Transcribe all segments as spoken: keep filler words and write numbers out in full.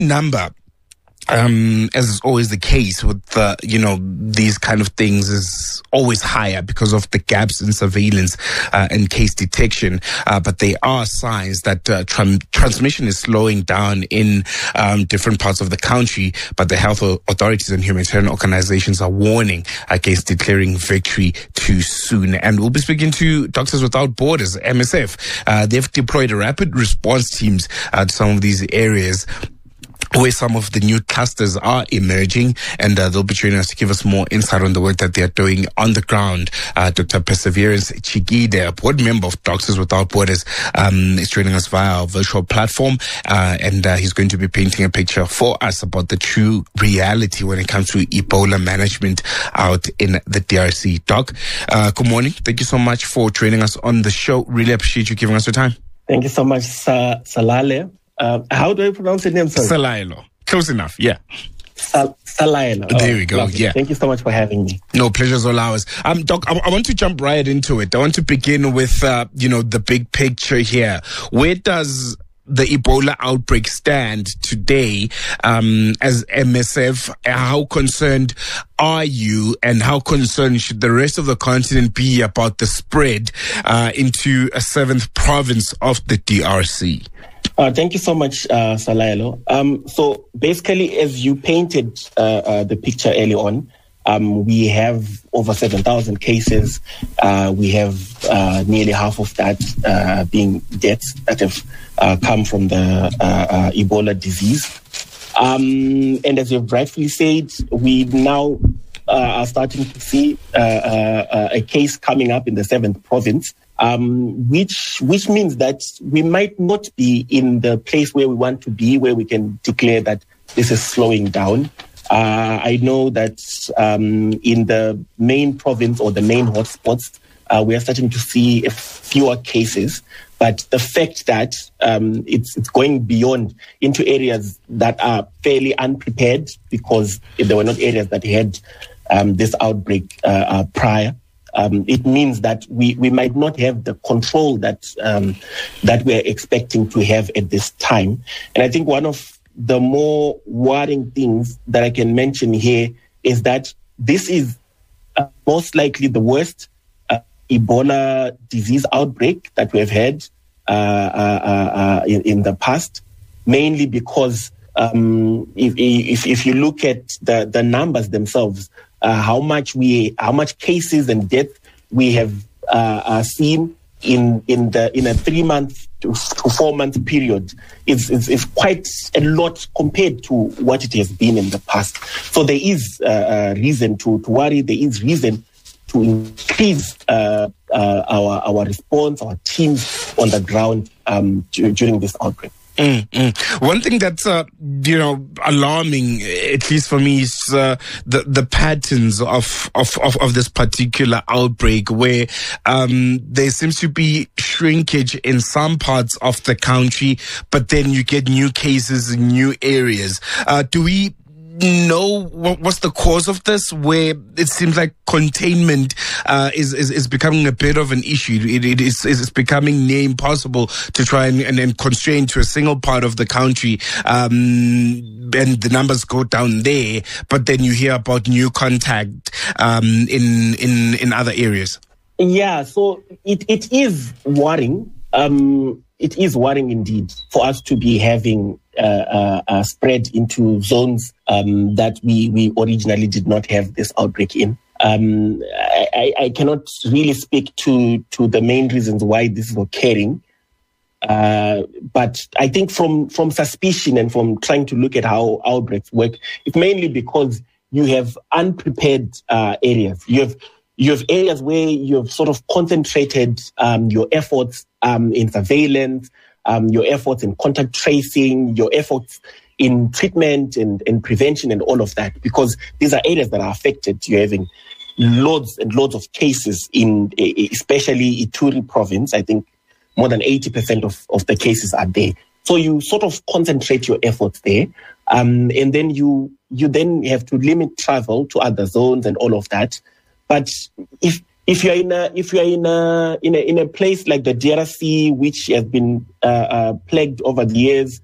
number, Um, as is always the case with the, you know, these kind of things, is always higher because of the gaps in surveillance uh, and case detection. Uh, but there are signs that uh, tran- transmission is slowing down in um, different parts of the country. But the health authorities and humanitarian organizations are warning against declaring victory too soon. And we'll be speaking to Doctors Without Borders, M S F. Uh, they've deployed rapid response teams uh, to some of these areas where some of the new clusters are emerging, and uh, they'll be joining us to give us more insight on the work that they're doing on the ground. Uh, Doctor Perseverance Chigide, a board member of Doctors Without Borders, um, is joining us via our virtual platform, uh, and uh, he's going to be painting a picture for us about the true reality when it comes to Ebola management out in the D R C. Doc, uh, good morning. Thank you so much for joining us on the show. Really appreciate you giving us your time. Thank you so much, Sa- Salale. Uh, how do I pronounce your name, sir? Salailo. Close enough, yeah. Sal- Salailo. Oh, there we go, lovely. yeah. Thank you so much for having me. No, pleasure's all ours. Um, Doc, I, I want to jump right into it. I want to begin with, uh, you know, the big picture here. Where does the Ebola outbreak stand today um, as M S F? How concerned are you, and how concerned should the rest of the continent be about the spread uh, into a seventh province of the D R C? Uh, thank you so much, uh, Salailo. Um, so basically, as you painted uh, uh, the picture early on, um, we have over seven thousand cases. Uh, we have uh, nearly half of that uh, being deaths that have uh, come from the uh, uh, Ebola disease. Um, and as you've rightfully said, we now uh, are starting to see uh, uh, a case coming up in the seventh province. Um, which which means that we might not be in the place where we want to be, where we can declare that this is slowing down. Uh, I know that um, in the main province or the main hotspots, uh, we are starting to see fewer cases. But the fact that um, it's, it's going beyond into areas that are fairly unprepared, because there were not areas that had um, this outbreak uh, uh, prior. Um, it means that we, we might not have the control that um, that we're expecting to have at this time. And I think one of the more worrying things that I can mention here is that this is uh, most likely the worst uh, Ebola disease outbreak that we have had uh, uh, uh, in, in the past, mainly because um, if, if if you look at the, the numbers themselves, Uh, how much we, how much cases and deaths we have uh, uh, seen in in the in a three month to, to four month period is, is is quite a lot compared to what it has been in the past. So there is uh, a reason to, to worry. There is reason to increase uh, uh, our our response, our teams on the ground um, d- during this outbreak. Mm, mm. One thing that's, uh, you know, alarming, at least for me, is uh, the the patterns of, of, of, of this particular outbreak, where um, there seems to be shrinkage in some parts of the country, but then you get new cases in new areas. Uh, do we know what, what's the cause of this, where it seems like containment uh, is, is is becoming a bit of an issue? It, it is it's becoming near impossible to try and, and, and constrain to a single part of the country, um, and the numbers go down there, but then you hear about new contact um, in in in other areas. Yeah, so it, it is worrying. Um, it is worrying indeed for us to be having uh, uh, uh, spread into zones um, that we, we originally did not have this outbreak in. Um, I, I cannot really speak to, to the main reasons why this is occurring. Uh, but I think from, from suspicion and from trying to look at how outbreaks work, it's mainly because you have unprepared uh, areas. You have You have areas where you've sort of concentrated um, your efforts um, in surveillance, um, your efforts in contact tracing, your efforts in treatment and, and prevention and all of that, because these are areas that are affected. You're having loads and loads of cases in especially Ituri province. I think more than eighty percent of, of the cases are there. So you sort of concentrate your efforts there. Um, and then you you then have to limit travel to other zones and all of that. But if if you're in a if you're in a in a in a place like the D R C, which has been uh, uh, plagued over the years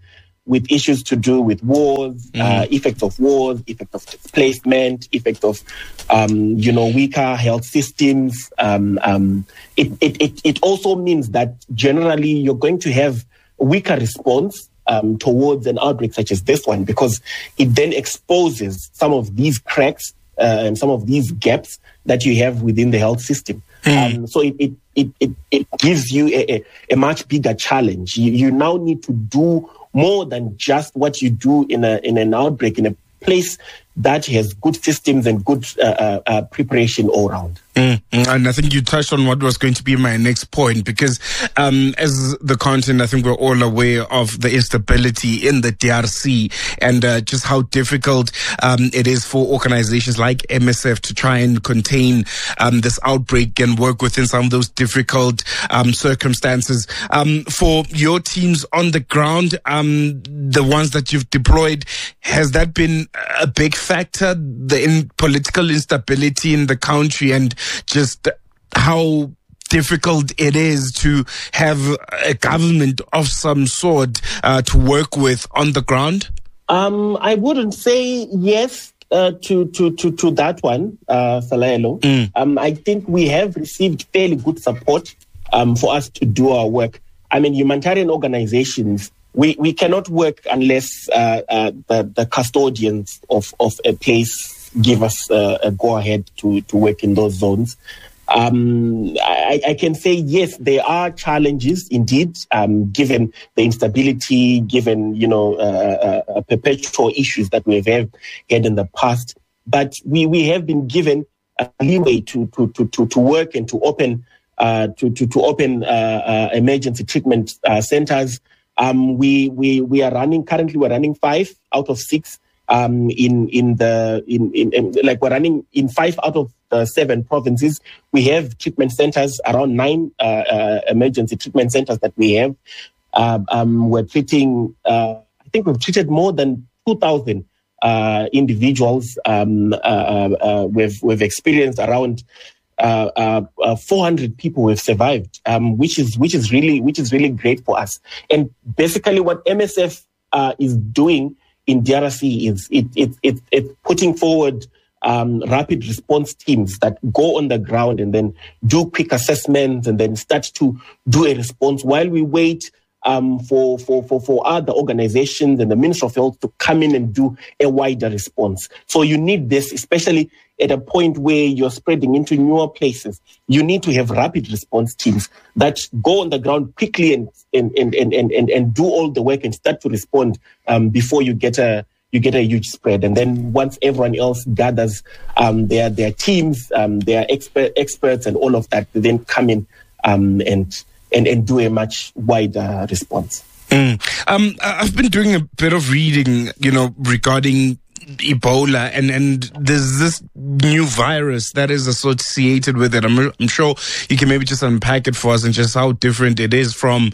with issues to do with wars, mm. uh, effects of wars, effects of displacement, effects of, um, you know, weaker health systems. Um, um, it, it, it, it also means that generally you're going to have a weaker response um, towards an outbreak such as this one, because it then exposes some of these cracks uh, and some of these gaps that you have within the health system. Mm. Um, so it, it, it, it, it gives you a, a, a much bigger challenge. You, you now need to do more than just what you do in a in an outbreak in a place that has good systems and good uh, uh, uh, preparation all around. Mm, and I think you touched on what was going to be my next point, because um, as the continent, I think we're all aware of the instability in the D R C and uh, just how difficult um, it is for organizations like M S F to try and contain um, this outbreak and work within some of those difficult um, circumstances. Um, for your teams on the ground, um, the ones that you've deployed, has that been a big factor, the in political instability in the country and just how difficult it is to have a government of some sort uh, to work with on the ground? Um, I wouldn't say yes uh, to, to, to, to that one, uh, Salaelo. Mm. Um, I think we have received fairly good support um, for us to do our work. I mean, humanitarian organizations, we, we cannot work unless uh, uh, the, the custodians of, of a place give us uh, a go-ahead to, to work in those zones. Um, I, I can say, yes, there are challenges indeed, um, given the instability, given, you know, uh, uh, perpetual issues that we've had in the past. But we, we have been given a leeway to, to, to, to, to work and to open, uh, to, to, to open uh, uh, emergency treatment uh, centers. Um, we, we, we are running, currently we're running five out of six. Um, in in the in, in, in like we're running in five out of the seven provinces. We have treatment centers, around nine uh, uh, emergency treatment centers that we have. Uh, um, we're treating. Uh, I think we've treated more than two thousand uh, individuals. Um, uh, uh, we've we've experienced around uh, uh, uh, four hundred people who have survived, um, which is which is really which is really great for us. And basically, what M S F uh, is doing in D R C is it it it, it putting forward um, rapid response teams that go on the ground and then do quick assessments and then start to do a response while we wait um, for, for for for other organizations and the Ministry of Health to come in and do a wider response. So you need this, especially at a point where you're spreading into newer places. You need to have rapid response teams that go on the ground quickly and and and and and, and do all the work and start to respond um, before you get a you get a huge spread. And then once everyone else gathers um, their their teams, um, their expert experts and all of that, they then come in um, and and and do a much wider response. Mm. Um, I've been doing a bit of reading, you know, regarding Ebola, and, and there's this new virus that is associated with it. I'm, I'm sure you can maybe just unpack it for us and just how different it is from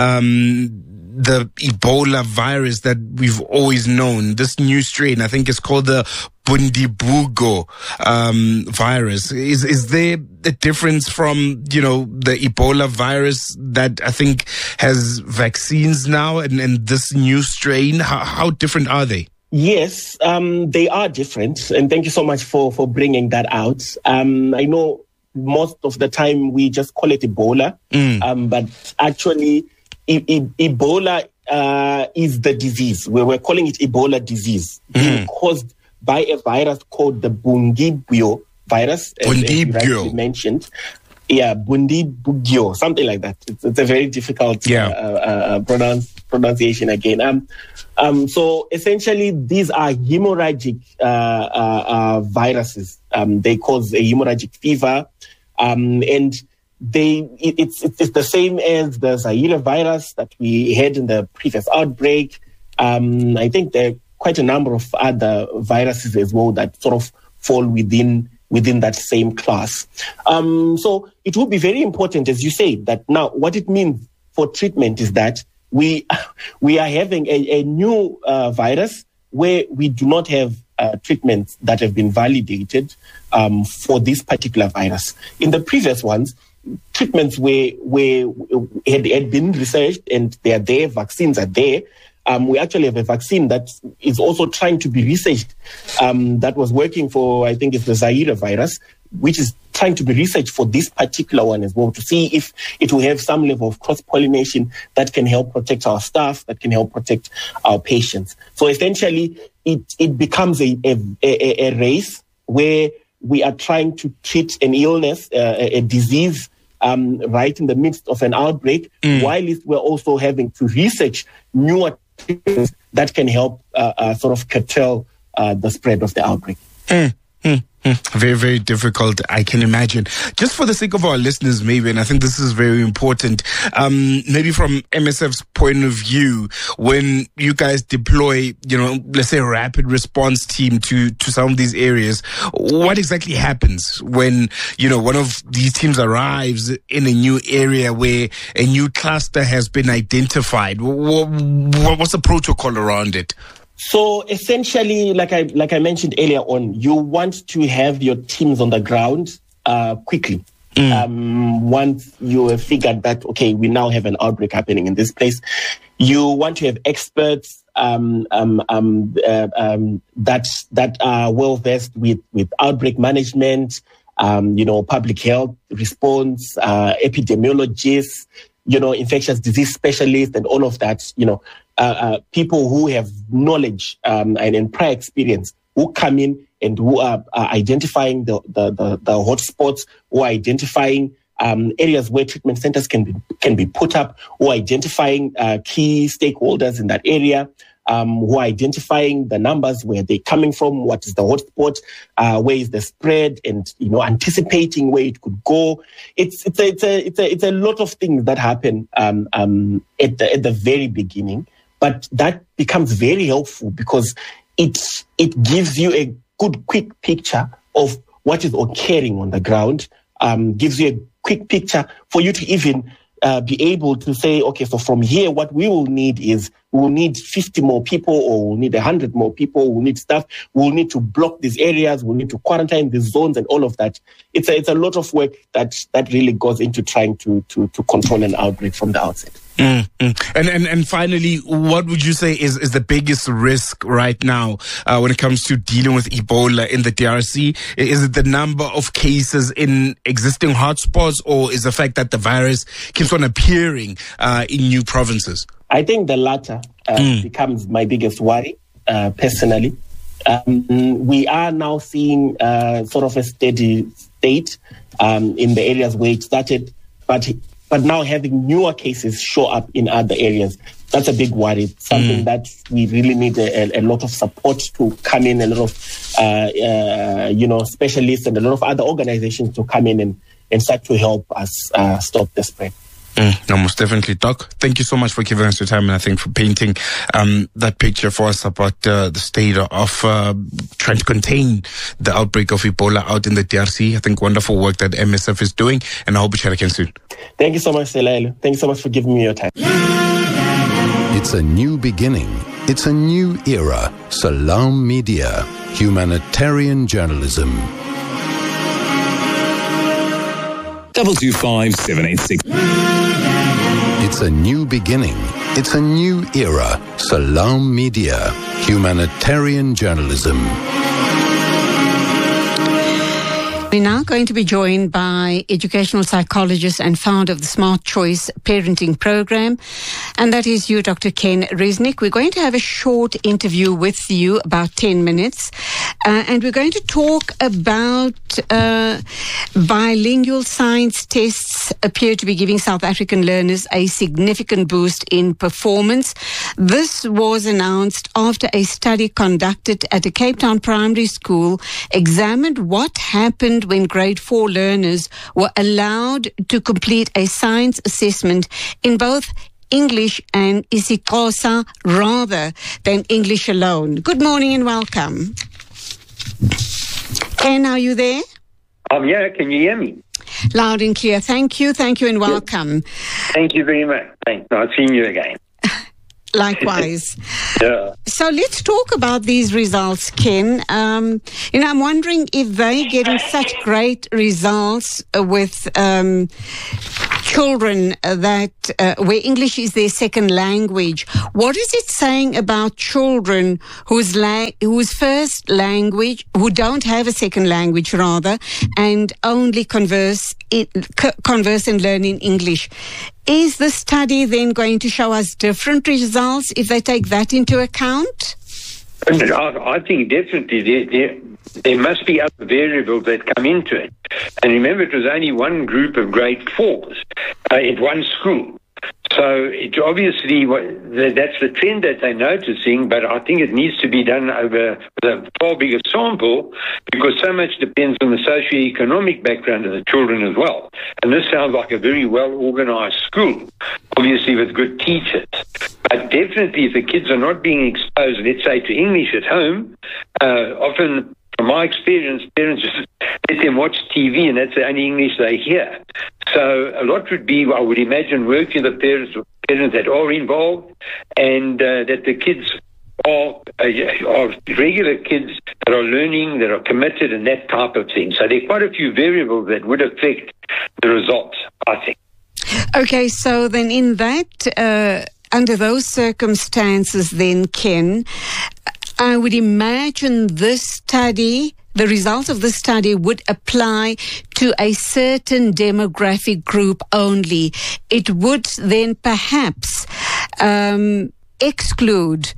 um, the Ebola virus that we've always known. This new strain, I think, is called the Bundibugyo um, virus. Is is there a difference from, you know, the Ebola virus that I think has vaccines now and, and this new strain? How, how different are they? Yes, um, they are different. And thank you so much for, for bringing that out. Um, I know most of the time we just call it Ebola, mm. um, but actually e- e- Ebola uh, is the disease. We're, we're calling it Ebola disease, mm. caused by a virus called the Bundibugyo virus, as, as you rightly mentioned. Yeah, Bundibugyo, something like that. It's, it's a very difficult yeah. uh, uh, pronounce, pronunciation again. Um, um, so essentially, these are hemorrhagic uh, uh, uh, viruses. Um, they cause a hemorrhagic fever, um, and they it, it's it's the same as the Zaire virus that we had in the previous outbreak. Um, I think there are quite a number of other viruses as well that sort of fall within. within that same class. Um, so it will be very important, as you say, that now what it means for treatment is that we we are having a, a new uh, virus where we do not have uh, treatments that have been validated um, for this particular virus. In the previous ones, treatments were, were had, had been researched and they are there, vaccines are there, Um, we actually have a vaccine that is also trying to be researched um, that was working for, I think it's the Zaire virus, which is trying to be researched for this particular one as well, to see if it will have some level of cross-pollination that can help protect our staff, that can help protect our patients. So essentially, it, it becomes a, a, a, a race where we are trying to treat an illness, uh, a, a disease, um, right in the midst of an outbreak, mm. while we're also having to research newer things that can help uh, uh, sort of curtail uh, the spread of the outbreak. Mm. Mm. Very, very difficult, I can imagine. Just for the sake of our listeners, maybe, and I think this is very important, um, maybe from M S F's point of view, when you guys deploy, you know, let's say a rapid response team to, to some of these areas, what exactly happens when, you know, one of these teams arrives in a new area where a new cluster has been identified? What, what's the protocol around it? So essentially, like I like I mentioned earlier on, you want to have your teams on the ground uh, quickly. Mm. Um, once you have figured that, okay, we now have an outbreak happening in this place, you want to have experts um, um, um, uh, um, that that are well versed with with outbreak management, um, you know, public health response, uh, epidemiologists, you know, infectious disease specialists, and all of that, you know. Uh, uh, people who have knowledge um, and, and prior experience who come in and who are, are identifying the, the, the, the hotspots, who are identifying um, areas where treatment centers can be can be put up, who are identifying uh, key stakeholders in that area, um, who are identifying the numbers, where they're coming from, what is the hotspot, uh, where is the spread, and you know, anticipating where it could go. It's it's a it's a it's a, it's a lot of things that happen um, um, at the at the very beginning. But that becomes very helpful because it it gives you a good, quick picture of what is occurring on the ground, um, gives you a quick picture for you to even uh, be able to say, okay, so from here, what we will need is we will need fifty more people, or we'll need one hundred more people, we'll need staff, we'll need to block these areas, we'll need to quarantine these zones and all of that. It's a, it's a lot of work that, that really goes into trying to, to, to control an outbreak from the outset. Mm-hmm. And, and and finally, what would you say is, is the biggest risk right now uh, when it comes to dealing with Ebola in the D R C? Is it the number of cases in existing hotspots, or is the fact that the virus keeps on appearing uh, in new provinces? I think the latter uh, mm. becomes my biggest worry, uh, personally. Um, we are now seeing uh, sort of a steady state um, in the areas where it started, but But now having newer cases show up in other areas, that's a big worry. Something mm. that we really need a, a lot of support to come in, a lot of, uh, uh, you know, specialists and a lot of other organizations to come in and, and start to help us uh, stop the spread. Mm, no, most definitely, Doc. Thank you so much for giving us your time, and I think for painting um, that picture for us about uh, the state of uh, trying to contain the outbreak of Ebola out in the D R C. I think wonderful work that M S F is doing, and I hope we chat again soon. Thank you so much, Selailu. Thank you so much for giving me your time. It's a new beginning. It's a new era. Salam Media, humanitarian journalism. Double two five seven eight six. It's a new beginning. It's a new era. Salam Media, humanitarian journalism. We're now going to be joined by educational psychologist and founder of the Smart Choice Parenting Program, and that is you, Doctor Ken Reznick. We're going to have a short interview with you, about ten minutes, uh, and we're going to talk about uh, bilingual science tests appear to be giving South African learners a significant boost in performance. This was announced after a study conducted at a Cape Town primary school examined what happened when grade four learners were allowed to complete a science assessment in both English and isiXhosa rather than English alone. Good morning and welcome. Ken, are you there? Um, yeah, can you hear me? Loud and clear. Thank you, thank you and welcome. Thank you very much. Thanks. Nice seeing you again. Likewise. Yeah. So let's talk about these results, Ken. Um, you know, I'm wondering if they're getting such great results with um, children that uh, where English is their second language, what is it saying about children whose la- whose first language, who don't have a second language rather, and only converse in, converse and learn in English? Is the study then going to show us different results if they take that into account? I think definitely there, there, there must be other variables that come into it. And remember, it was only one group of grade fours uh, in one school. So it obviously, that's the trend that they're noticing, but I think it needs to be done over a far bigger sample, because so much depends on the socio-economic background of the children as well. And this sounds like a very well-organized school, obviously with good teachers. But definitely if the kids are not being exposed, let's say, to English at home, uh, often from my experience, parents just let them watch T V and that's the only English they hear. So a lot would be, I would imagine, working with the parents, parents that are involved, and uh, that the kids are, uh, are regular kids that are learning, that are committed, and that type of thing. So there are quite a few variables that would affect the results, I think. Okay, so then in that, uh, under those circumstances then, Ken, I would imagine this study, the results of the study would apply to a certain demographic group only. It would then perhaps um, exclude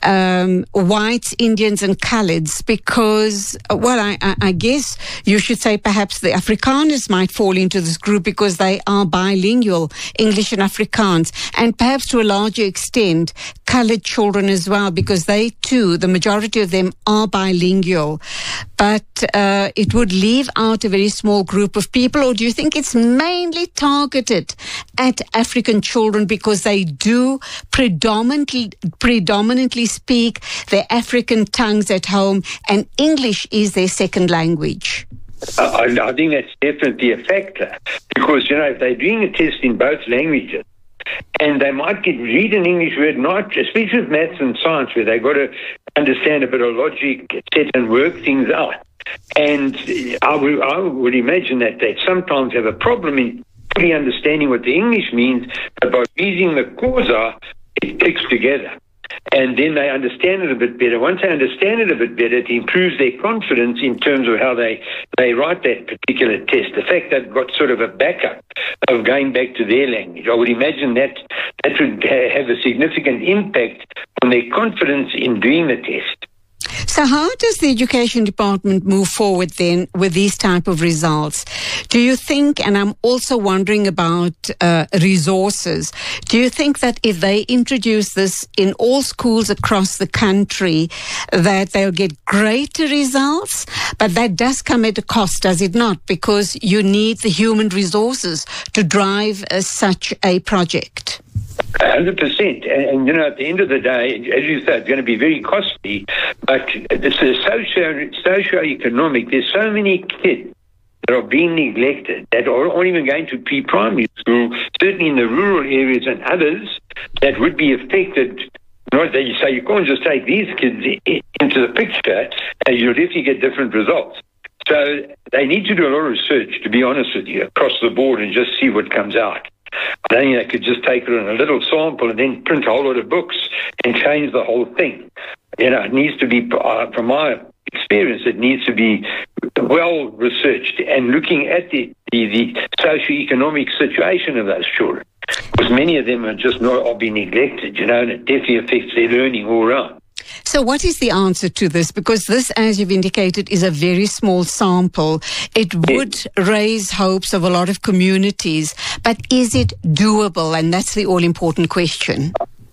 um, whites, Indians and coloureds because, well, I, I, I guess you should say perhaps the Afrikaners might fall into this group because they are bilingual, English and Afrikaans, and perhaps to a larger extent coloured children as well, because they too, the majority of them are bilingual. But uh, it would leave out a very small group of people, or do you think it's mainly targeted at African children because they do predominantly predominantly speak their African tongues at home and English is their second language? I, I think that's definitely a factor, because, you know, if they're doing a test in both languages, and they might get read an English word, not especially with maths and science, where they've got to understand a bit of logic, et cetera, and work things out. And I would, I would imagine that they sometimes have a problem in fully understanding what the English means, but by reading the causa, it clicks together. And then they understand it a bit better. Once they understand it a bit better, it improves their confidence in terms of how they, they write that particular test. The fact they've got sort of a backup of going back to their language, I would imagine that that would have a significant impact on their confidence in doing the test. So how does the Education Department move forward then with these type of results? Do you think, and I'm also wondering about uh, resources, do you think that if they introduce this in all schools across the country, that they'll get greater results? But that does come at a cost, does it not? Because you need the human resources to drive uh, such a project. one hundred percent. And, and, you know, at the end of the day, as you said, it's going to be very costly, but this is socio, socio-economic. There's so many kids that are being neglected, that are, aren't even going to pre-primary school, certainly in the rural areas and others, that would be affected. Not that you say you can't just take these kids into the picture, and you'll definitely get different results. So they need to do a lot of research, to be honest with you, across the board and just see what comes out. I don't think they could just take it in a little sample and then print a whole lot of books and change the whole thing. You know, it needs to be, uh, from my experience, it needs to be well researched and looking at the, the, the socio-economic situation of those children. Because many of them are just not are being neglected, you know, and it definitely affects their learning all around. So what is the answer to this? Because this, as you've indicated, is a very small sample. It would raise hopes of a lot of communities, but is it doable? And that's the all-important question.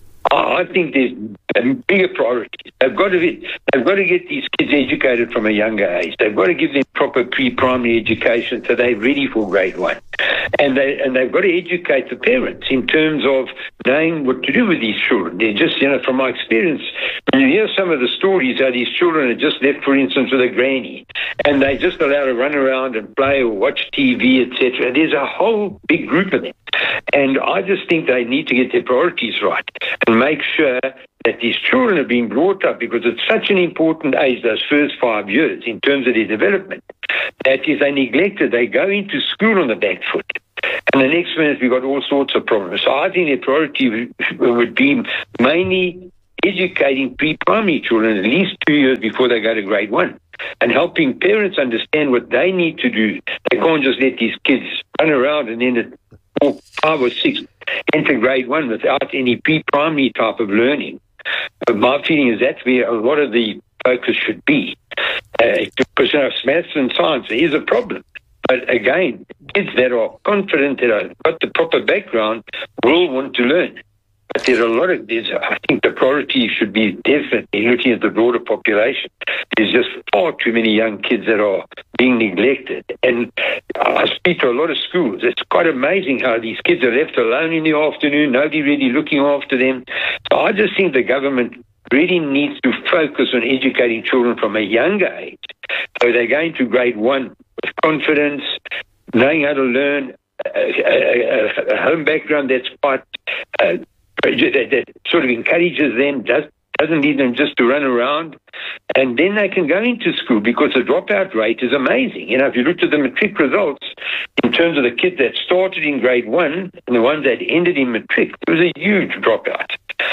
I think there's bigger priorities. They've got to get, they've got to get these kids educated from a younger age. They've got to give them proper pre-primary education so they're ready for grade one. And they and they've got to educate the parents in terms of knowing what to do with these children. They're just, you know, from my experience, when you hear some of the stories how these children are just left, for instance, with a granny, and they just allowed to run around and play or watch T V, et cetera. There's a whole big group of them. And I just think they need to get their priorities right and make sure that these children are being brought up, because it's such an important age, those first five years, in terms of their development, that if they neglect it, they go into school on the back foot. And the next minute, we've got all sorts of problems. So I think the priority would be mainly educating pre-primary children at least two years before they go to grade one, and helping parents understand what they need to do. They can't just let these kids run around and then at four, five or six enter grade one without any pre-primary type of learning. But my feeling is that's where a lot of the focus should be. Uh, because you know, maths and science is a problem. But again, kids that are confident, that have got the proper background, will want to learn. But there's a lot of, there's, I think the priority should be definitely looking at the broader population. There's just far too many young kids that are being neglected. And I speak to a lot of schools. It's quite amazing how these kids are left alone in the afternoon, nobody really looking after them. So I just think the government really needs to focus on educating children from a younger age. So they're going to grade one with confidence, knowing how to learn, a, a, a home background that's quite... Uh, That, that sort of encourages them, does, doesn't need them just to run around, and then they can go into school, because the dropout rate is amazing. You know, if you looked at the matric results in terms of the kids that started in grade one and the ones that ended in matric, there was a huge dropout.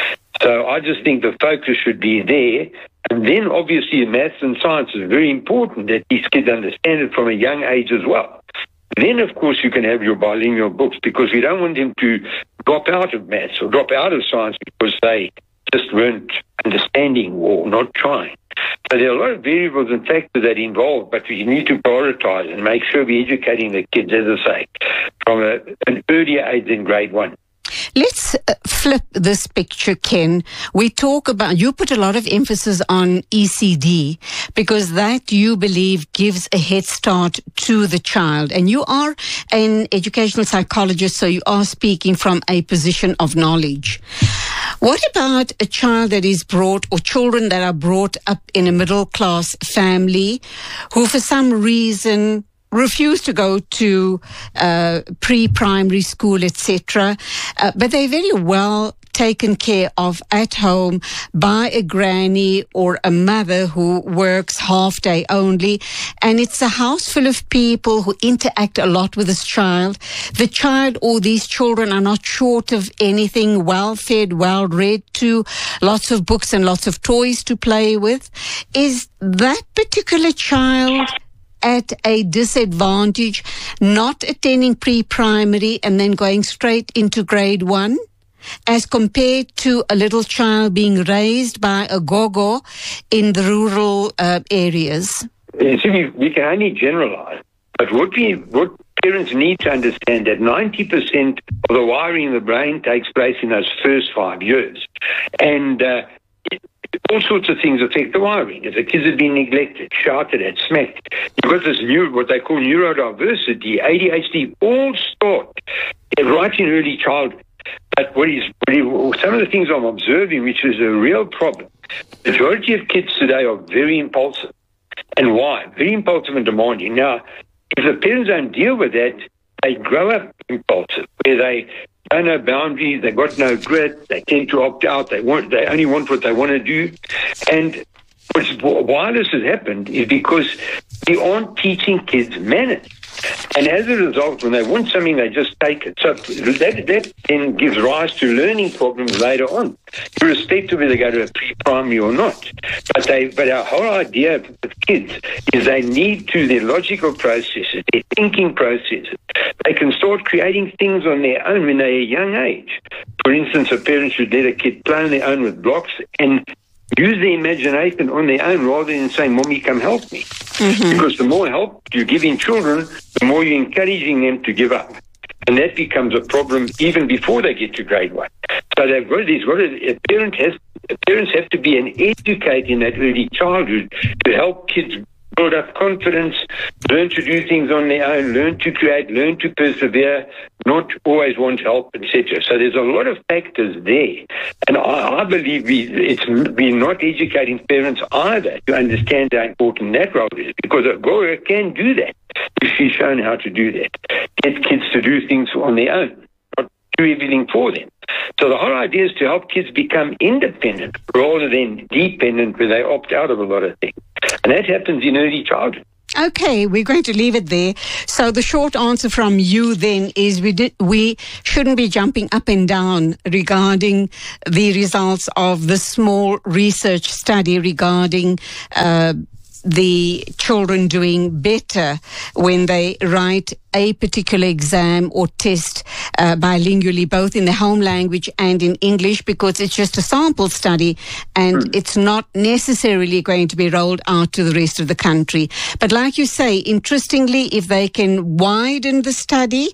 So I just think the focus should be there. And then obviously maths and science is very important that these kids understand it from a young age as well. Then, of course, you can have your bilingual books, because we don't want them to drop out of maths or drop out of science because they just weren't understanding or not trying. So there are a lot of variables and factors that involve, but we need to prioritize and make sure we're educating the kids, as I say, from a, an earlier age than grade one. Let's uh, flip this picture, Ken. We talk about, you put a lot of emphasis on E C D, because that, you believe, gives a head start to the child. And you are an educational psychologist, so you are speaking from a position of knowledge. What about a child that is brought, or children that are brought up in a middle-class family who for some reason refuse to go to uh, pre-primary school, et cetera, uh, but they're very well taken care of at home by a granny or a mother who works half day only, and it's a house full of people who interact a lot with this child. The child or these children are not short of anything, well fed, well read to, lots of books and lots of toys to play with. Is that particular child at a disadvantage, not attending pre-primary and then going straight into grade one, as compared to a little child being raised by a gogo in the rural uh, areas? You see, we can only generalize, but what we what parents need to understand that ninety percent of the wiring in the brain takes place in those first five years. And uh, all sorts of things affect the wiring. If the kids have been neglected, shouted at, smacked, you've got this new, what they call neurodiversity, A D H D, all start right in early childhood. But what is, what is, some of the things I'm observing, which is a real problem, the majority of kids today are very impulsive. And why? Very impulsive and demanding. Now, if the parents don't deal with that, they grow up impulsive, where they don't know boundaries, they've got no grit, they tend to opt out, they want, they only want what they want to do. And what's, why this has happened is because we aren't teaching kids manners. And as a result, when they want something, they just take it. So that, that then gives rise to learning problems later on, irrespective of whether they go to a pre-primary or not. But they, but our whole idea with kids is they need to, their logical processes, their thinking processes, they can start creating things on their own when they're a young age. For instance, a parent should let a kid play on their own with blocks and use their imagination on their own rather than saying, Mommy, come help me. Mm-hmm. Because the more help you're giving children, the more you're encouraging them to give up. And that becomes a problem even before they get to grade one. So they've got, they've got a, a parent has, parents have to be an educator in that early childhood to help kids build up confidence, learn to do things on their own, learn to create, learn to persevere, not always want help, et cetera. So there's a lot of factors there. And I, I believe we, it's, we're not educating parents either to understand how important that role is, because a goer can do that if she's shown how to do that. Get kids to do things on their own, not do everything for them. So the whole idea is to help kids become independent rather than dependent, where they opt out of a lot of things. And that happens in early childhood. Okay, we're going to leave it there. So the short answer from you then is we did, we shouldn't be jumping up and down regarding the results of the small research study regarding uh, the children doing better when they write a particular exam or test uh, bilingually, both in the home language and in English, because it's just a sample study and mm. it's not necessarily going to be rolled out to the rest of the country. But like you say, interestingly, if they can widen the study,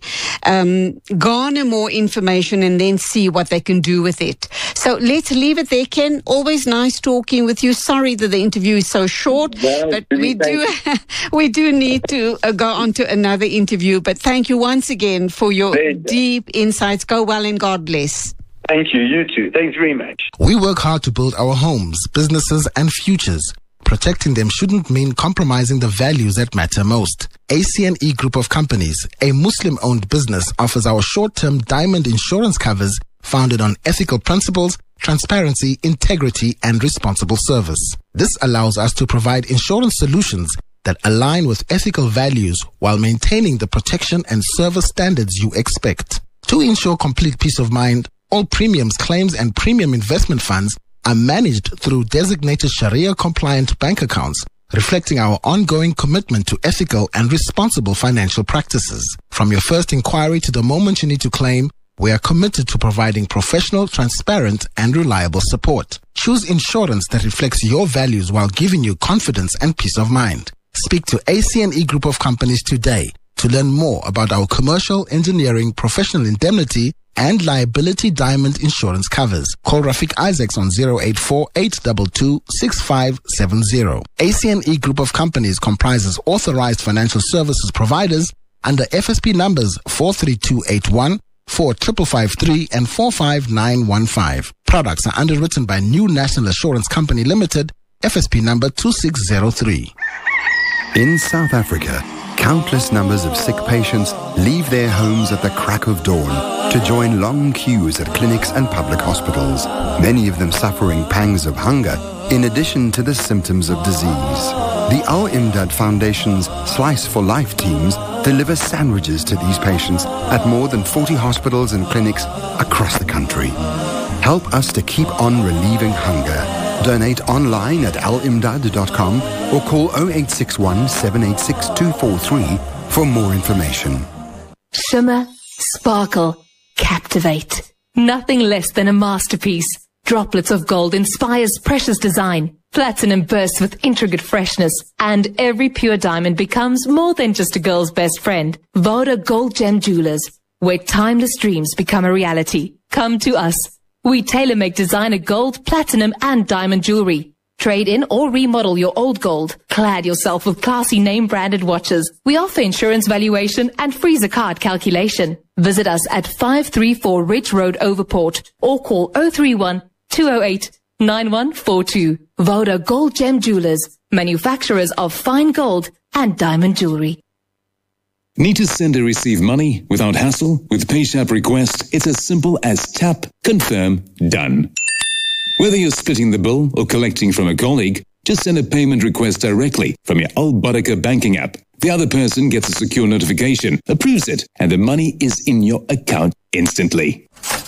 um, garner more information and then see what they can do with it. So let's leave it there, Ken. Always nice talking with you. Sorry that the interview is so short, well, but we do, we do need to uh, go on to another interview. But thank you once again for your deep insights. Go well and God bless. Thank you. You too. Thanks very much. We work hard to build our homes, businesses and futures. Protecting them shouldn't mean compromising the values that matter most. A C N E Group of Companies, a Muslim-owned business, offers our short-term diamond insurance covers founded on ethical principles, transparency, integrity and responsible service. This allows us to provide insurance solutions that align with ethical values while maintaining the protection and service standards you expect. To ensure complete peace of mind, all premiums, claims, and premium investment funds are managed through designated Sharia-compliant bank accounts, reflecting our ongoing commitment to ethical and responsible financial practices. From your first inquiry to the moment you need to claim, we are committed to providing professional, transparent, and reliable support. Choose insurance that reflects your values while giving you confidence and peace of mind. Speak to A C N E Group of Companies today to learn more about our commercial, engineering, professional indemnity, and liability diamond insurance covers. Call Rafiq Isaacs on zero eight four, eight two two, six five seven zero. A C N E Group of Companies comprises authorized financial services providers under F S P numbers four three two eight one, four five five three, and four five nine one five. Products are underwritten by New National Assurance Company Limited, F S P number two six zero three. In South Africa, countless numbers of sick patients leave their homes at the crack of dawn to join long queues at clinics and public hospitals, many of them suffering pangs of hunger in addition to the symptoms of disease. The Al-Imdad Foundation's Slice for Life teams deliver sandwiches to these patients at more than forty hospitals and clinics across the country. Help us to keep on relieving hunger. Donate online at al imdad dot com or call zero eight six one, seven eight six, two four three for more information. Shimmer, sparkle, captivate. Nothing less than a masterpiece. Droplets of gold inspires precious design. Platinum bursts with intricate freshness. And every pure diamond becomes more than just a girl's best friend. Voda Gold Gem Jewelers, where timeless dreams become a reality. Come to us. We tailor-make designer gold, platinum, and diamond jewelry. Trade in or remodel your old gold. Clad yourself with classy name-branded watches. We offer insurance valuation and freezer card calculation. Visit us at five three four Ridge Road, Overport, or call zero three one, two zero eight, nine one four two. Voda Gold Gem Jewelers, manufacturers of fine gold and diamond jewelry. Need to send or receive money without hassle? With PayShap Request, it's as simple as tap, confirm, done. Whether you're splitting the bill or collecting from a colleague, just send a payment request directly from your Al Barakah banking app. The other person gets a secure notification, approves it, and the money is in your account instantly.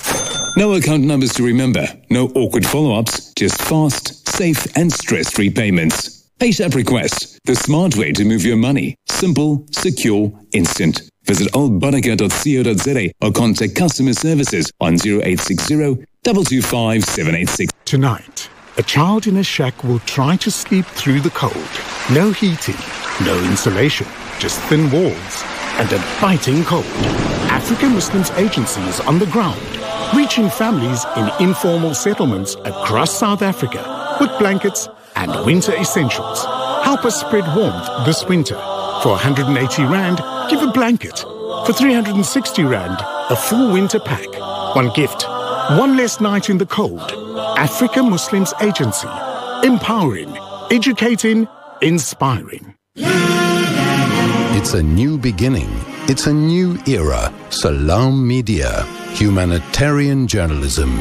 No account numbers to remember, no awkward follow-ups, just fast, safe, and stress-free payments. PayShap Request, the smart way to move your money. Simple, secure, instant. Visit al barakah dot co dot za or contact customer services on zero eight six zero, two two five, seven eight six. Tonight, a child in a shack will try to sleep through the cold. No heating, no insulation, just thin walls and a biting cold. African Muslims Agency is on the ground, reaching families in informal settlements across South Africa with blankets and winter essentials. Help us spread warmth this winter. For one hundred eighty rand, give a blanket. For three hundred sixty rand, a full winter pack. One gift, one less night in the cold. Africa Muslims Agency. Empowering, educating, inspiring. It's a new beginning. It's a new era. Salam Media. Humanitarian journalism.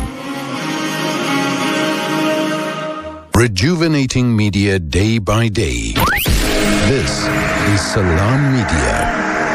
Rejuvenating media day by day. This is Salam Media.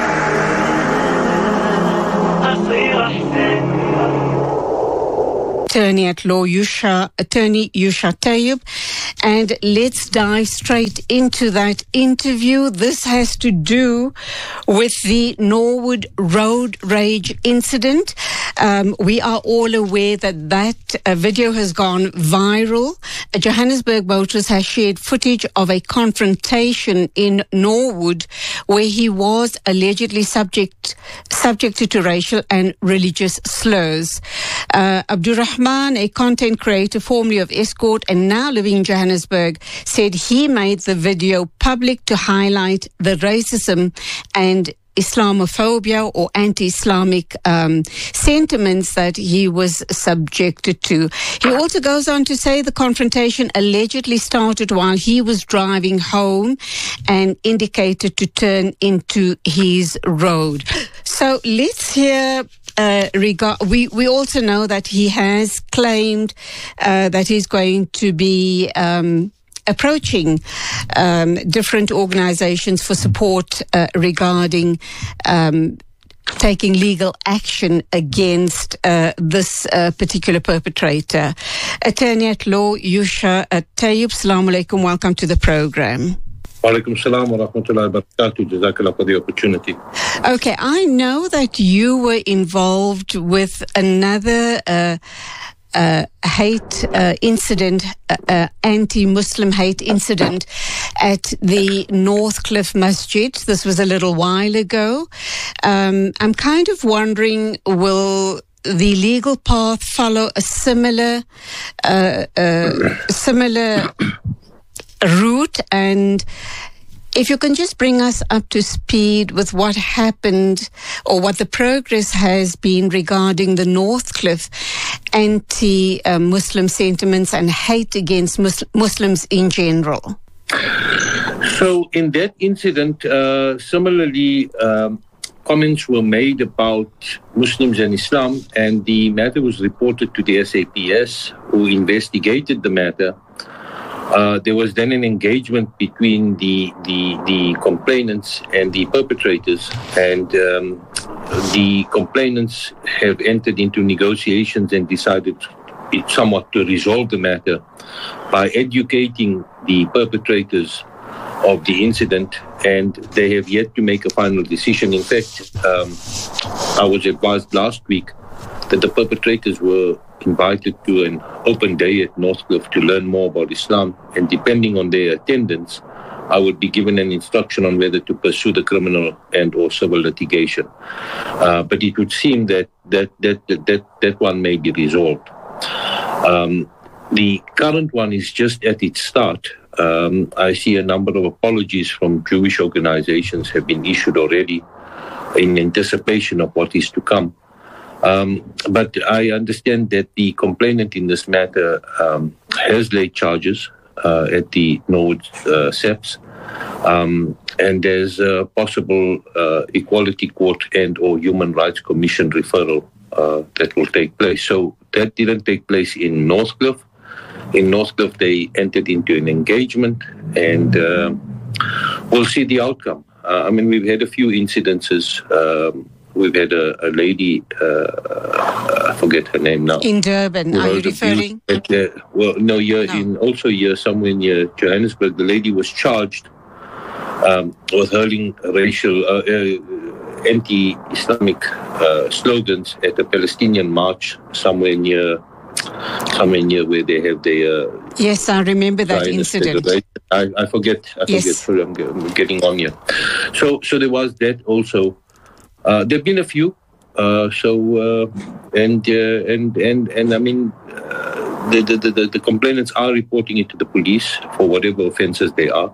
Attorney at law Yusha, attorney Yusha Tayyub, and let's dive straight into that interview. This has to do with the Norwood road rage incident. Um, we are all aware that that uh, video has gone viral. A Johannesburg motorist has shared footage of a confrontation in Norwood where he was allegedly subject subjected to racial and religious slurs. Uh, Abdurrahman, a content creator formerly of Escort and now living in Johannesburg, said he made the video public to highlight the racism and Islamophobia or anti-Islamic um, sentiments that he was subjected to. He also goes on to say the confrontation allegedly started while he was driving home and indicated to turn into his road. So let's hear Uh, regard, we, we also know that he has claimed uh, that he's going to be um, approaching um, different organizations for support uh, regarding um, taking legal action against uh, this uh, particular perpetrator. Attorney at law Yusha Tayyub, Assalamu alaikum, welcome to the program. Walaikum salam wa rahmatullahi wa barakatuh. Jazakallah for the opportunity. Okay, I know that you were involved with another uh, uh, hate uh, incident, uh, uh, anti-Muslim hate incident at the Northcliffe Masjid. This was a little while ago. Um, I'm kind of wondering, will the legal path follow a similar, uh, uh, similar route? And if you can just bring us up to speed with what happened or what the progress has been regarding the Northcliffe anti-Muslim sentiments and hate against Mus- Muslims in general. So in that incident, uh, similarly, um, comments were made about Muslims and Islam, and the matter was reported to the S A P S, who investigated the matter. Uh, there was then an engagement between the, the the complainants and the perpetrators, and um, the complainants have entered into negotiations and decided it somewhat to resolve the matter by educating the perpetrators of the incident, and they have yet to make a final decision. In fact, um, I was advised last week that the perpetrators were invited to an open day at Northcliffe to learn more about Islam, and depending on their attendance, I would be given an instruction on whether to pursue the criminal and or civil litigation. Uh, but it would seem that that that that that, that one may be resolved. Um, the current one is just at its start. Um, I see a number of apologies from Jewish organizations have been issued already in anticipation of what is to come. Um, but I understand that the complainant in this matter um, has laid charges uh, at the Norwood uh, S E P S, um, and there's a possible uh, Equality Court and or Human Rights Commission referral uh, that will take place. So that didn't take place in Northcliffe. In Northcliffe, they entered into an engagement, and uh, we'll see the outcome. Uh, I mean, we've had a few incidences. Um, We've had a, a lady, uh, I forget her name now. In Durban, are you referring? At, uh, well, no, here no. in also here somewhere near Johannesburg, the lady was charged um, with hurling racial, uh, uh, anti-Islamic uh, slogans at a Palestinian march somewhere near, somewhere near where they have their. Uh, yes, I remember that incident. I, I forget. I forget. Yes. Sorry, I'm getting on here. So, so there was that also. Uh, there have been a few, uh, so uh, and uh, and and and I mean, uh, the, the the the complainants are reporting it to the police for whatever offences they are.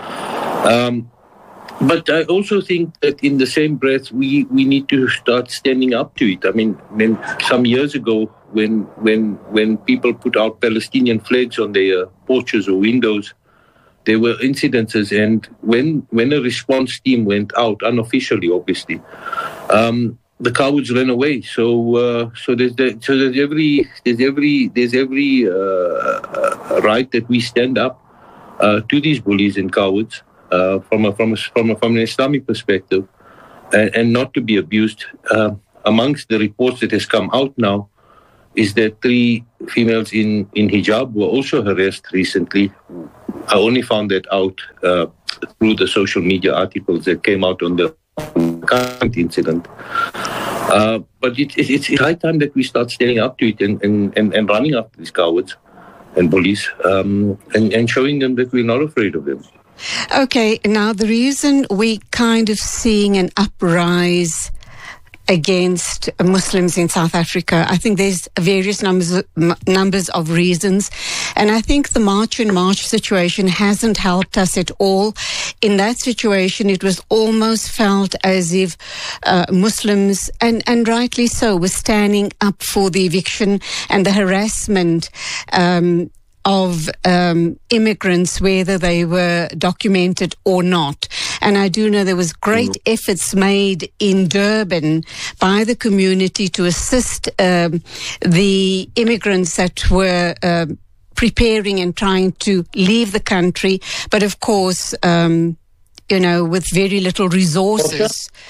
Um, but I also think that in the same breath, we, we need to start standing up to it. I mean, when some years ago, when when when people put out Palestinian flags on their porches or windows, there were incidences, and when when a response team went out, unofficially, obviously, um, the cowards ran away. So, uh, so there's the, so there's every there's every there's every uh, uh, right that we stand up uh, to these bullies and cowards, uh, from a, from a, from a, from an Islamic perspective, and, and not to be abused. Uh, amongst the reports that has come out now is that three females in, in hijab were also harassed recently. I only found that out uh, through the social media articles that came out on the current incident. Uh, but it, it, it's high time that we start standing up to it and, and, and, and running after these cowards and bullies um, and, and showing them that we're not afraid of them. Okay, now the reason we kind of seeing an uprise against Muslims in South Africa, I think there's various numbers of, m- numbers of reasons, and I think the March and March situation hasn't helped us at all. In that situation, it was almost felt as if uh, Muslims, and, and rightly so, were standing up for the eviction and the harassment um, of um, immigrants, whether they were documented or not. And I do know there was great mm. efforts made in Durban by the community to assist um, the immigrants that were um, preparing and trying to leave the country. But of course, um, you know, with very little resources. Okay.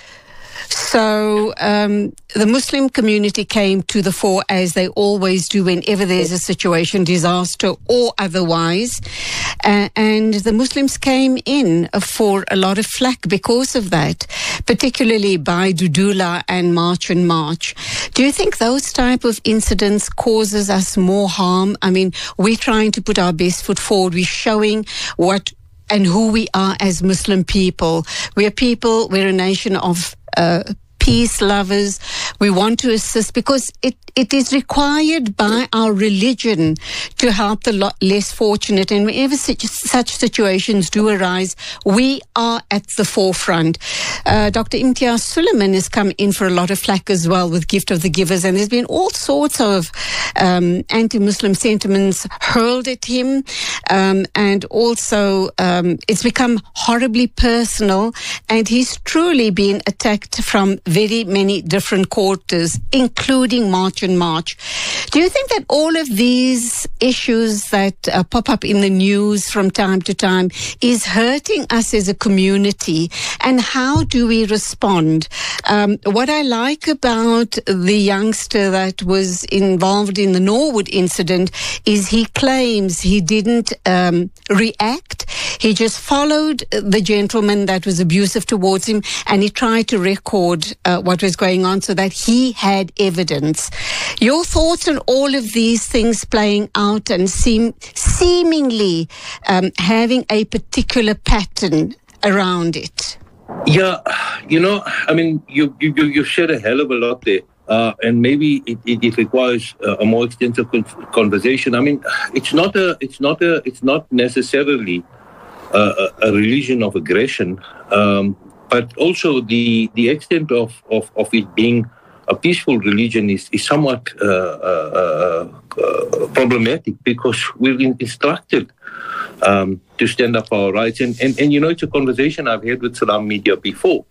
So um, the Muslim community came to the fore, as they always do whenever there's a situation, disaster or otherwise. Uh, and the Muslims came in for a lot of flack because of that, particularly by Dudula and March and March. Do you think those type of incidents causes us more harm? I mean, we're trying to put our best foot forward. We're showing what and who we are as Muslim people. We're people, we're a nation of uh, peace lovers. We want to assist because it, it is required by our religion to help the lot less fortunate. And whenever such, such situations do arise, we are at the forefront. Uh, Doctor Imtiaz Sooliman has come in for a lot of flack as well with Gift of the Givers, and there's been all sorts of um, anti-Muslim sentiments hurled at him, um, and also um, it's become horribly personal, and he's truly been attacked from very many different quarters, including March and March. Do you think that all of these issues that uh, pop up in the news from time to time is hurting us as a community? And how do we respond? Um, what I like about the youngster that was involved in the Norwood incident is he claims he didn't um, react. He just followed the gentleman that was abusive towards him, and he tried to record uh, what was going on so that he had evidence. Your thoughts on all of these things playing out and seem seemingly um, having a particular pattern around it? Yeah, you know, I mean, you you you shared a hell of a lot there. Uh, and maybe it, it, it requires uh, a more extensive con- conversation. I mean, it's not a, it's not a, it's not necessarily a, a religion of aggression, um, but also the the extent of, of, of it being a peaceful religion is, is somewhat uh, uh, uh, problematic, because we're instructed um, to stand up for our rights. And, and, and, you know, it's a conversation I've had with Salam Media before.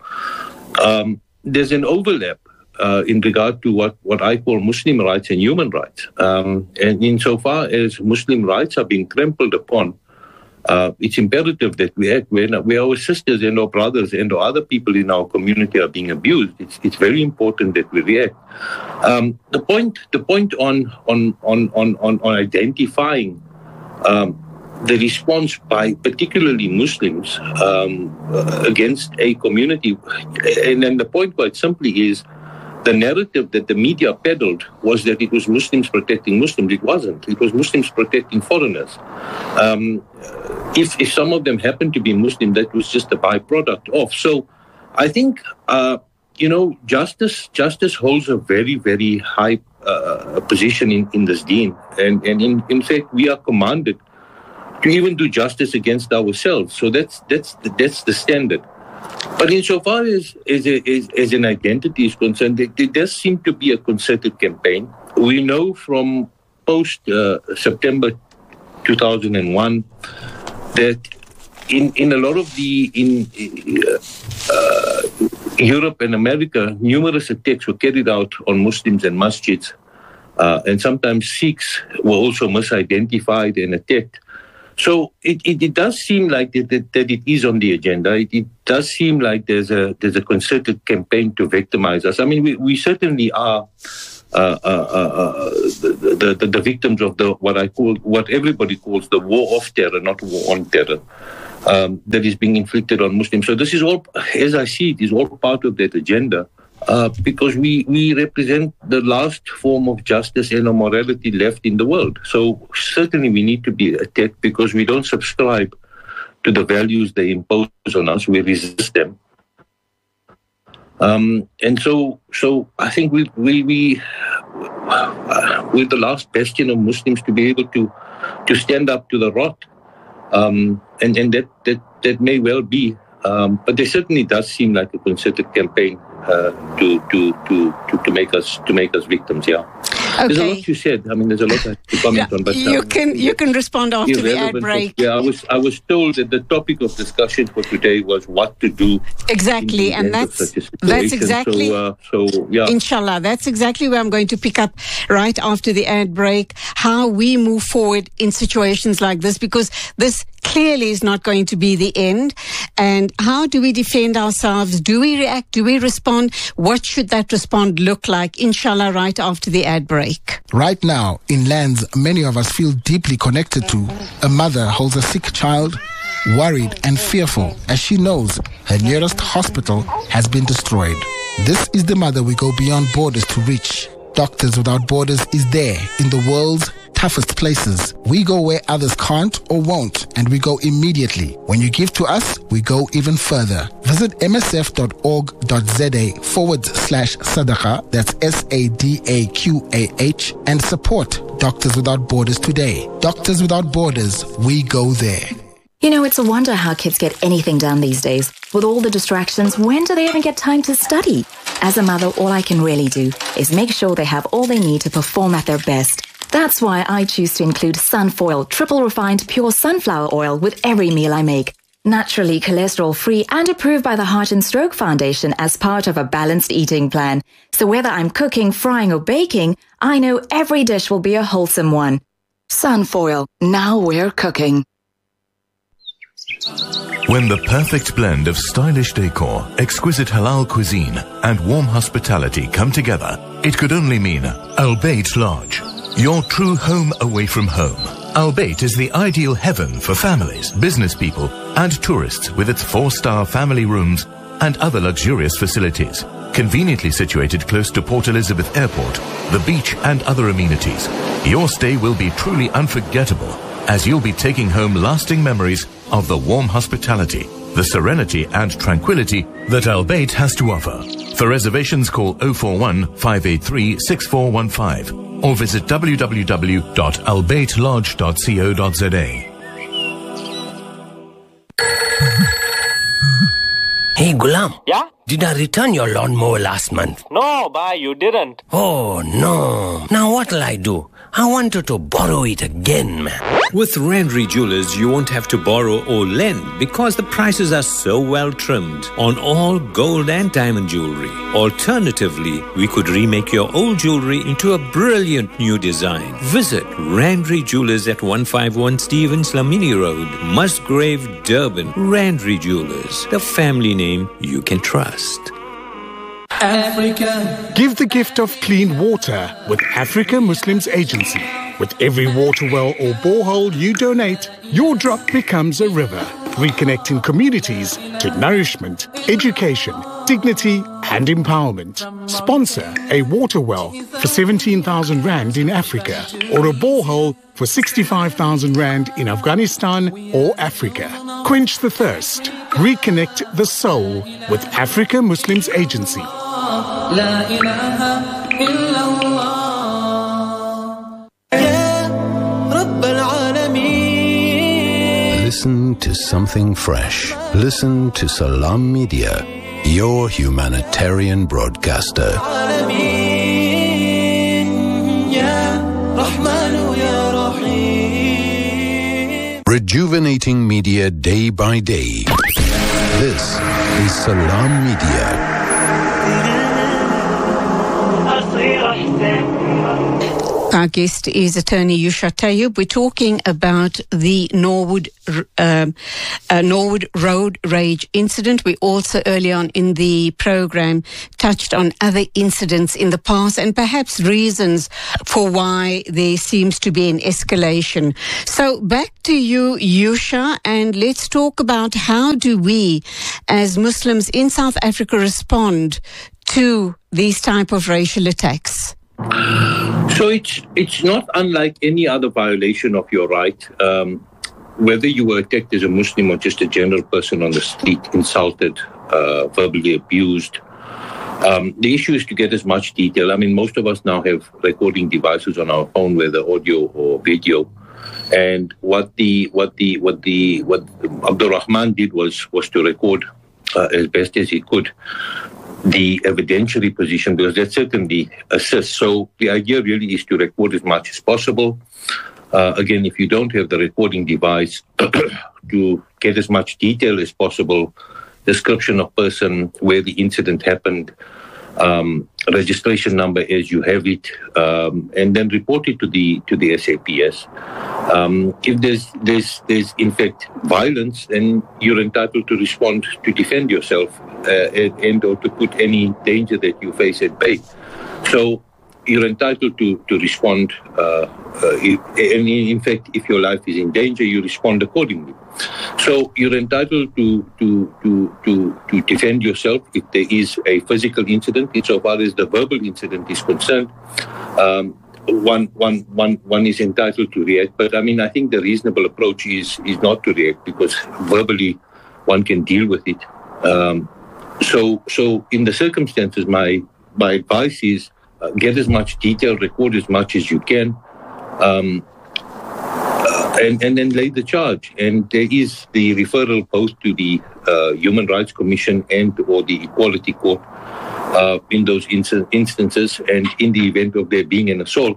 Um, there's an overlap uh, in regard to what, what I call Muslim rights and human rights. Um, and insofar as Muslim rights are being trampled upon, Uh, it's imperative that we act when, where our sisters and our brothers and our other people in our community are being abused. It's it's very important that we react. Um, the point the point on on on on on, on identifying um, the response by particularly Muslims um, uh, against a community, and then the point quite simply is, the narrative that the media peddled was that it was Muslims protecting Muslims. It wasn't. It was Muslims protecting foreigners. Um, if, if some of them happened to be Muslim, that was just a byproduct of. So I think, uh, you know, justice justice holds a very, very high uh, position in, in this deen. And, and in, in fact, we are commanded to even do justice against ourselves. So that's, that's, the, that's the standard. But insofar as, as, a, as, as an identity is concerned, there, there does seem to be a concerted campaign. We know from post-September uh, two thousand one that in, in a lot of the, in uh, Europe and America, numerous attacks were carried out on Muslims and masjids. Uh, and sometimes Sikhs were also misidentified and attacked. so it, it, it does seem like that, that, that it is on the agenda. It, it does seem like there's a there's a concerted campaign to victimize us. I mean, we, we certainly are uh, uh, uh, the, the, the the victims of the what I call what everybody calls the war of terror, not war on terror, um, that is being inflicted on Muslims. So this is all, as I see it, is all part of that agenda. Uh, because we, we represent the last form of justice and morality left in the world. So certainly we need to be attacked because we don't subscribe to the values they impose on us. We resist them. Um, and so so I think we, we, we, uh, we're the last bastion of Muslims to be able to, to stand up to the rot. Um, and and that, that, that may well be. Um, but there certainly does seem like a concerted campaign uh, to, to to to to make us to make us victims. Yeah, okay. There's a lot you said. I mean, there's a lot to comment yeah, on. But you um, can you can respond after the ad break. Yeah, I was I was told that the topic of discussion for today was what to do. Exactly, and that's that's exactly. So, uh, so yeah, inshallah, that's exactly where I'm going to pick up right after the ad break. How we move forward in situations like this, because this clearly is not going to be the end. And how do we defend ourselves? Do we react? Do we respond? What should that respond look like? Inshallah, right after the ad break. Right now, in lands many of us feel deeply connected to, a mother holds a sick child, worried and fearful as she knows her nearest hospital has been destroyed. This is the mother we go beyond borders to reach. Doctors Without Borders is there in the world's toughest places. We go where others can't or won't, and we go immediately. When you give to us, we go even further. Visit msf.org.za forward slash sadaqah, that's S A D A Q A H, and support Doctors Without Borders today. Doctors Without Borders, we go there. You know, it's a wonder how kids get anything done these days. With all the distractions, when do they even get time to study? As a mother, all I can really do is make sure they have all they need to perform at their best. That's why I choose to include Sunfoil, triple refined pure sunflower oil with every meal I make. Naturally cholesterol-free and approved by the Heart and Stroke Foundation as part of a balanced eating plan. So whether I'm cooking, frying or baking, I know every dish will be a wholesome one. Sunfoil, now we're cooking. When the perfect blend of stylish decor, exquisite halal cuisine, and warm hospitality come together, it could only mean Al Bayt Lodge, your true home away from home. Al Bayt is the ideal heaven for families, business people, and tourists with its four-star family rooms and other luxurious facilities. Conveniently situated close to Port Elizabeth Airport, the beach, and other amenities, your stay will be truly unforgettable, as you'll be taking home lasting memories of the warm hospitality, the serenity and tranquility that Al Bayt has to offer. For reservations, call oh four one, five eight three, six four one five or visit w w w dot al bayt lodge dot co dot z a. Hey, Gulam. Yeah? Did I return your lawnmower last month? No, bhai, you didn't. Oh, no. Now what'll I do? I wanted to borrow it again, man. With Randry Jewelers, you won't have to borrow or lend because the prices are so well trimmed on all gold and diamond jewelry. Alternatively, we could remake your old jewelry into a brilliant new design. Visit Randry Jewelers at one fifty-one Stevens Lamini Road, Musgrave, Durban. Randry Jewelers, the family name you can trust. Africa. Give the gift of clean water with Africa Muslims Agency. With every water well or borehole you donate, your drop becomes a river, reconnecting communities to nourishment, education, dignity and empowerment. Sponsor a water well for seventeen thousand rand in Africa or a borehole for sixty-five thousand rand in Afghanistan or Africa. Quench the thirst. Reconnect the soul with Africa Muslims Agency. La ilaha illallah. Listen to something fresh. Listen to Salam Media, your humanitarian broadcaster. Rejuvenating media day by day. This is Salam Media. Our guest is attorney Yusha Tayyub. We're talking about the Norwood um, uh, Norwood road rage incident. We also early on in the program touched on other incidents in the past and perhaps reasons for why there seems to be an escalation. So back to you, Yusha, and let's talk about how do we as Muslims in South Africa respond to these type of racial attacks? So it's it's not unlike any other violation of your right, um, whether you were attacked as a Muslim or just a general person on the street, insulted, uh, verbally abused. Um, the issue is to get as much detail. I mean, most of us now have recording devices on our phone, whether audio or video. And what the what the what the what Abdul Rahman did was was to record uh, as best as he could the evidentiary position, because that certainly assists. So the idea really is to record as much as possible. Uh, again, if you don't have the recording device, to get as much detail as possible, description of person, where the incident happened, um, registration number as you have it, um, and then report it to the to the S A P S. Um, if there's there's there's in fact violence, then you're entitled to respond to defend yourself uh, and, and or to put any danger that you face at bay. So you're entitled to to respond. Uh, uh, if, and in fact, if your life is in danger, you respond accordingly. So you're entitled to to to to to defend yourself if there is a physical incident. Insofar as the verbal incident is concerned, um, one one one one is entitled to react. But I mean, I think the reasonable approach is is not to react, because verbally one can deal with it. Um, so so in the circumstances, my my advice is uh, get as much detail, record as much as you can. Um, uh, and, and then lay the charge. And there is the referral both to the uh, Human Rights Commission and or the Equality Court uh, in those inc- instances. And in the event of there being an assault,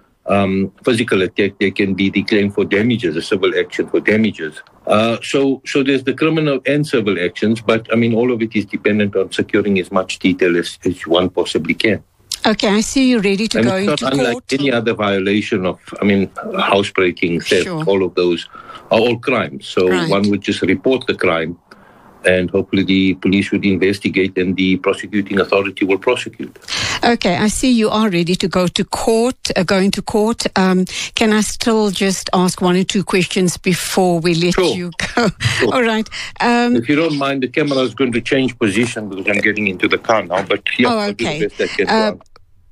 um, physical attack, there can be the claim for damages, a civil action for damages. Uh, so, so there's the criminal and civil actions, but I mean, all of it is dependent on securing as much detail as, as one possibly can. Okay, I see you ready to and go it's into not unlike court. Any other violation of, I mean, housebreaking, theft, Sure. all of those are all crimes. So Right. one would just report the crime, and hopefully the police would investigate, and the prosecuting authority will prosecute. Okay, I see you are ready to go to court, uh, going to court. Um, can I still just ask one or two questions before we let Sure. you go? Sure. All right. Um, If you don't mind, the camera is going to change position because I'm getting into the car now. But yeah, Oh, I'll do okay. the best I can. Uh, Ron.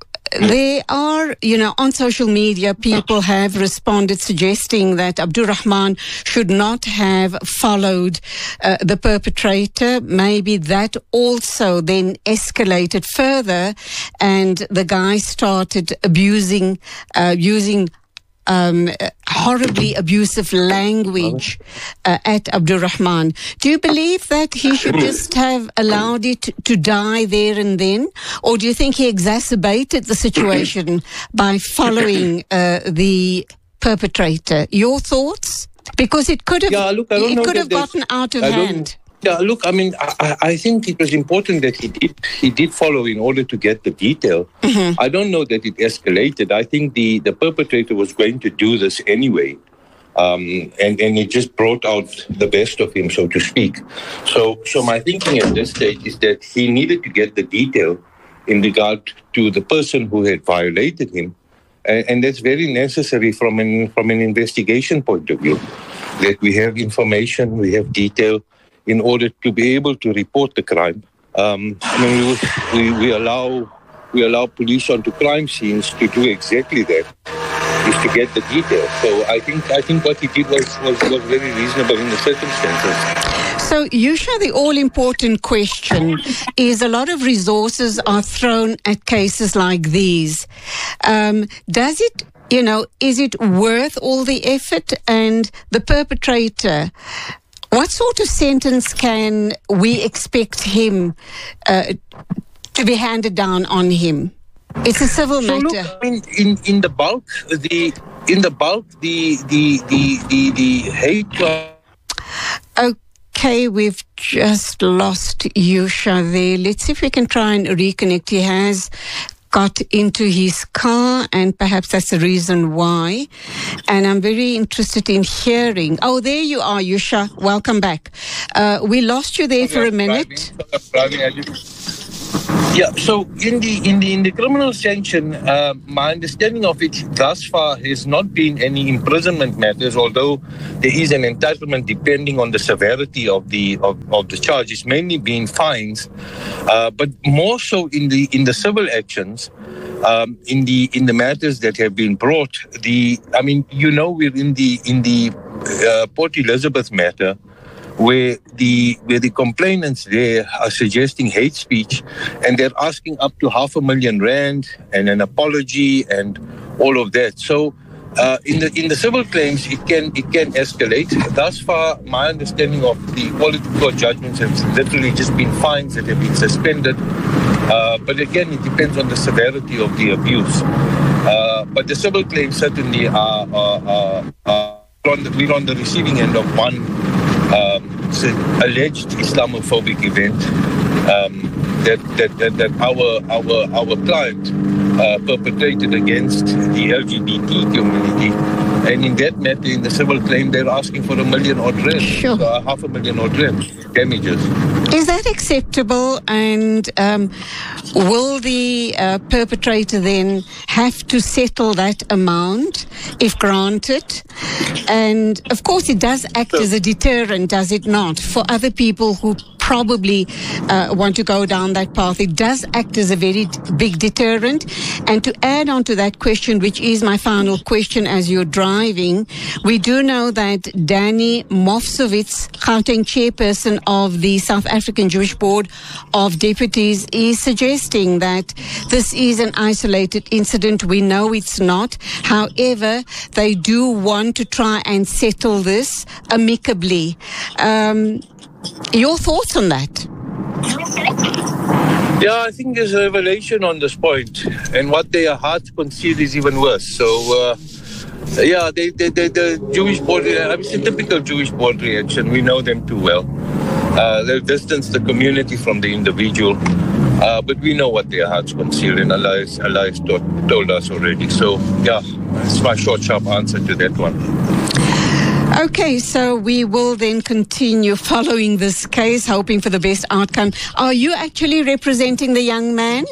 There are, you know, on social media, people have responded suggesting that Abdul Rahman should not have followed uh, the perpetrator. Maybe that also then escalated further, and the guy started abusing, uh, using um, horribly abusive language uh, at Abdul Rahman. Do you believe that he should just have allowed it to die there and then? Or do you think he exacerbated the situation by following uh, the perpetrator? Your thoughts? Because it could have, Yeah, look, I don't it know could that have there's- gotten out of I don't- hand. Yeah, look, I mean, I, I think it was important that he did he did follow in order to get the detail. Mm-hmm. I don't know that it escalated. I think the, the perpetrator was going to do this anyway. Um, and, and it just brought out the best of him, so to speak. So, so my thinking at this stage is that he needed to get the detail in regard to the person who had violated him. And, and that's very necessary from an, from an investigation point of view, that we have information, we have detail in order to be able to report the crime. Um, I mean, we, we, we allow we allow police onto crime scenes to do exactly that, is to get the detail. So I think I think what he did was, was, was very reasonable in the circumstances. So, Yusha, the all-important question is a lot of resources are thrown at cases like these. Um, does it, you know, is it worth all the effort? And the perpetrator, what sort of sentence can we expect him uh, to be handed down on him? It's a civil So matter. look, I mean, in, in the bulk, the in the bulk, the the the the, the hate. Okay, we've just lost Yusha there. Let's see if we can try and reconnect. He has got into his car, and perhaps that's the reason why. And I'm very interested in hearing. Oh, there you are, Yusha. Welcome back. Uh, we lost you there for a minute. Yeah, so in the in the in the criminal sanction, uh, my understanding of it thus far has not been any imprisonment matters, although there is an entitlement depending on the severity of the of, of the charge. It's mainly been fines, uh, but more so in the in the civil actions, um, in the in the matters that have been brought. The I mean, you know, we're in the in the uh, Port Elizabeth matter, where the where the complainants there are suggesting hate speech, and they're asking up to half a million rand and an apology and all of that. So uh, in the in the civil claims, it can it can escalate. Thus far, my understanding of the Equality Court judgments have literally just been fines that have been suspended. Uh, but again, it depends on the severity of the abuse. Uh, but the civil claims certainly are, are, are, are on the, we're on the receiving end of one Um, it's an alleged Islamophobic event um, that, that, that, that our our our client uh, perpetrated against the L G B T community. And in that matter, in the civil claim, they're asking for a million odd rand, sure. so half a million odd rand damages. Is that acceptable? And um, will the uh, perpetrator then have to settle that amount if granted? And of course, it does act as a deterrent, does it not, for other people who probably uh, want to go down that path? It does act as a very big deterrent. And to add on to that question, which is my final question as you're driving, we do know that Danny Mofsowitz, Gauteng chairperson of the South African Jewish Board of Deputies, is suggesting that this is an isolated incident. We know it's not. However, they do want to try and settle this amicably. Um, your thoughts on that? Yeah, I think there's a revelation on this point, and what they are hard to concede is even worse. So, uh, yeah, they, they, they, the Jewish board, I mean, it's a typical Jewish board reaction. We know them too well. Uh, they've distanced the community from the individual, uh, but we know what their hearts conceal, and Allah has, Allah has told, told us already. So, yeah, that's my short, sharp answer to that one. Okay, so we will then continue following this case, hoping for the best outcome. Are you actually representing the young man?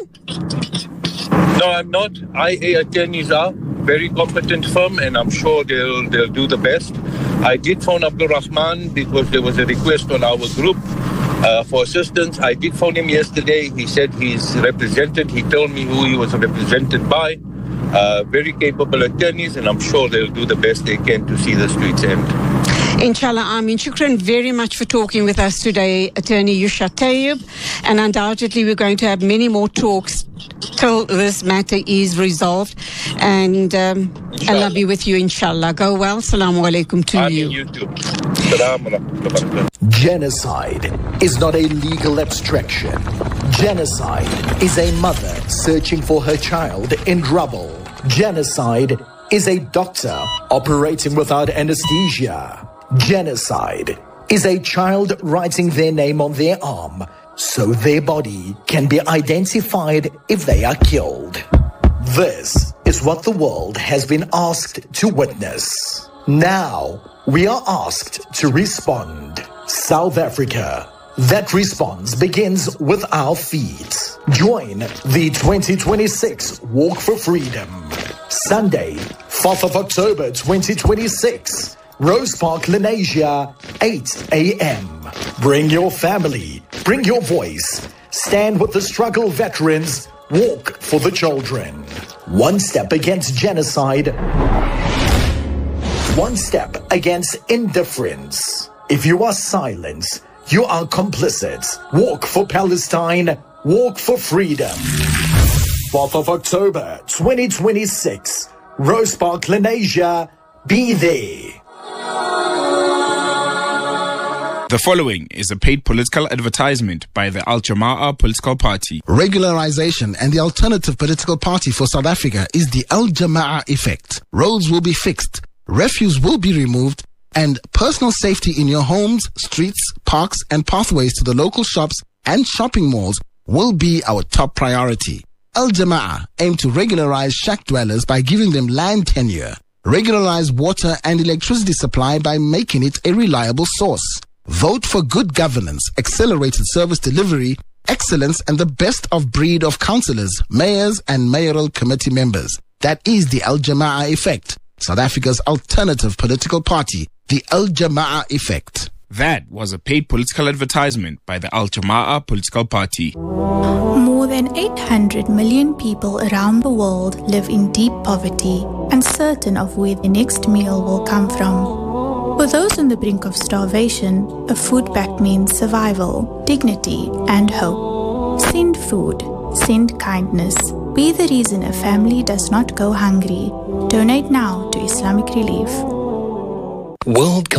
No, I'm not. I A attorneys are very competent firm, and I'm sure they'll they'll do the best. I did phone Abdul Rahman because there was a request on our group uh, for assistance. I did phone him yesterday. He said he's represented. He told me who he was represented by. Uh, very capable attorneys, and I'm sure they'll do the best they can to see this to its end. Inshallah, Amin. Shukran very much for talking with us today, Attorney Yusha Tayyib. And undoubtedly, we're going to have many more talks till this matter is resolved. And um, Allah be with you, inshallah. Go well. Assalamu alaikum to Amin, you. you too. Assalamu alaikum. Genocide is not a legal abstraction. Genocide is a mother searching for her child in rubble. Genocide is a doctor operating without anesthesia. Genocide is a child writing their name on their arm so their body can be identified if they are killed. This is what the world has been asked to witness. Now we are asked to respond. South Africa. That response begins with our feet. Join the twenty twenty-six Walk for Freedom. Sunday, fourth of October twenty twenty-six. Rose Park, Lenasia, eight a.m. Bring your family. Bring your voice. Stand with the struggle veterans. Walk for the children. One step against genocide. One step against indifference. If you are silent, you are complicit. Walk for Palestine. Walk for freedom. fourth of October twenty twenty-six. Rose Park, Lenasia. Be there. The following is a paid political advertisement by the Al Jama'ah political party. Regularization and the alternative political party for South Africa is the Al Jama'ah effect. Roads will be fixed, refuse will be removed, and personal safety in your homes, streets, parks, and pathways to the local shops and shopping malls will be our top priority. Al Jama'ah aim to regularize shack dwellers by giving them land tenure, regularize water and electricity supply by making it a reliable source. Vote for good governance, accelerated service delivery, excellence, and the best of breed of councillors, mayors, and mayoral committee members. That is the Al Jama'ah Effect, South Africa's alternative political party, the Al Jama'ah Effect. That was a paid political advertisement by the Al Jama'ah political party. More than eight hundred million people around the world live in deep poverty, uncertain of where the next meal will come from. For those on the brink of starvation, a food pact means survival, dignity, and hope. Send food. Send kindness. Be the reason a family does not go hungry. Donate now to Islamic Relief. World